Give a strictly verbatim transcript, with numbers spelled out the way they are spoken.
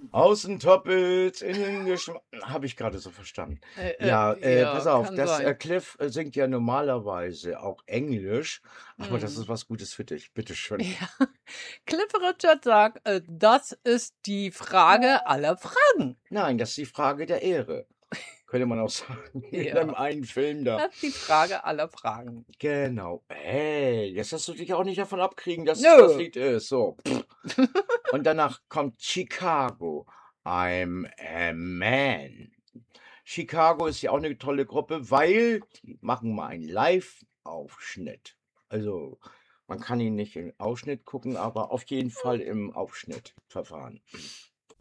Außen Toppels, innen geschma habe ich gerade so verstanden. Äh, äh, Ja, äh, pass ja, auf, kann das, äh, sein. Cliff, äh, singt ja normalerweise auch Englisch, aber das ist Mhm. was Gutes für dich. Bitte schön. Ja. Cliff Richard sagt, äh, das ist die Frage aller Fragen. Nein, das ist die Frage der Ehre, könnte man auch sagen in dem Ja, einen Film da. das ist die Frage aller Fragen. Genau. Hey, jetzt lässt du dich auch nicht davon abkriegen, dass es das Nö. Lied ist, so. Und danach kommt Chicago, I'm a Man. Chicago ist ja auch 'ne tolle Gruppe, weil die machen mal einen Live-Aufschnitt. Also, man kann ihn nicht im Ausschnitt gucken, aber auf jeden Fall im Aufschnittverfahren.